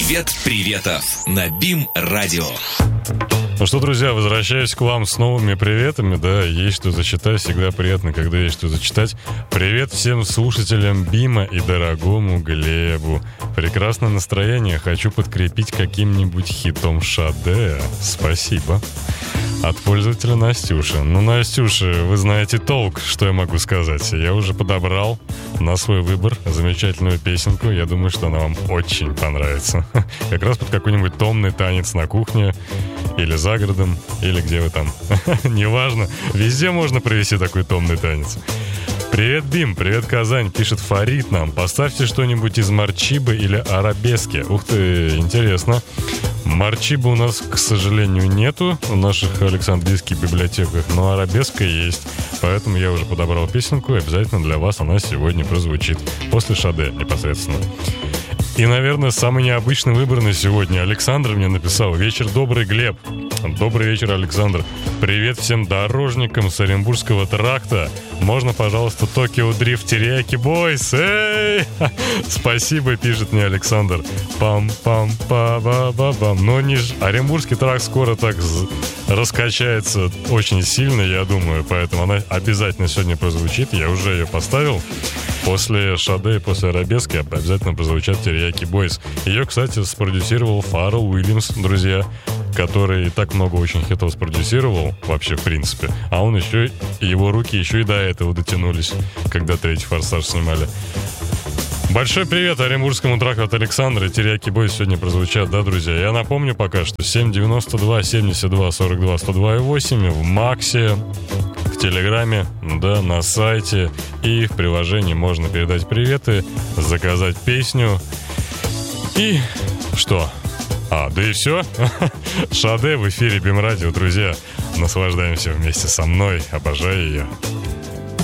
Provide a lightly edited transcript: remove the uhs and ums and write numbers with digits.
Привет приветов на БИМ Радио. Ну что, друзья, возвращаюсь к вам с новыми приветами. Да, есть что зачитать, всегда приятно, когда есть что зачитать. Привет всем слушателям БИМа и дорогому Глебу. Прекрасное настроение хочу подкрепить каким-нибудь хитом Шаде. Спасибо. От пользователя Настюши. Ну, Настюша, вы знаете толк, что я могу сказать. Я уже подобрал на свой выбор замечательную песенку. Я думаю, что она вам очень понравится. Как раз под какой-нибудь томный танец на кухне или за городом, или где вы там. Неважно. Везде можно провести такой томный танец. Привет, Бим, привет, Казань, пишет Фарид нам. Поставьте что-нибудь из Марчибы или Арабески. Ух ты, интересно. Марчибы у нас, к сожалению, нету в наших александрийских библиотеках, но Арабеска есть. Поэтому я уже подобрал песенку, и обязательно для вас она сегодня прозвучит. После Шаде непосредственно. И, наверное, самый необычный выбор на сегодня. Александр мне написал: «Вечер добрый, Глеб». Добрый вечер, Александр. Привет всем дорожникам с Оренбургского тракта. Можно, пожалуйста, Токио Дрифт Терияки Бойс? Эй! Спасибо, пишет мне Александр. Пам-пам-па-ба-ба-бам. Но Оренбургский тракт скоро так раскачается очень сильно, я думаю. Поэтому она обязательно сегодня прозвучит. Я уже ее поставил. После Шаде и после Арабески обязательно прозвучат Терияки Бойс. Ее, кстати, спродюсировал Фаррелл Уильямс, друзья, который так много очень хитов спродюсировал, вообще, в принципе. А он еще, его руки еще и до этого дотянулись, когда третий «Форсаж» снимали. Большой привет Оренбургскому тракту от Александра. Терияки Бойс сегодня прозвучат, да, друзья? Я напомню пока, что 792 72 42 102 8 в Максе, в Телеграме, да, на сайте и в приложении можно передать приветы, заказать песню. И что? Да и все. Шаде в эфире БИМ Радио, друзья. Наслаждаемся вместе со мной. Обожаю ее.